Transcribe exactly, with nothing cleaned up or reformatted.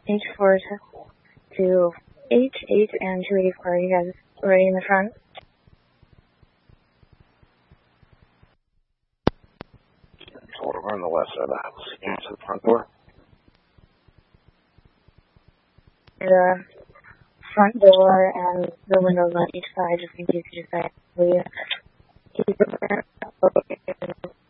H four to H eight and two eighty-four. Are you guys ready in the front? So we're on the left side of the house. Into the front door. The front door and the windows on each side, just in case you decide to leave.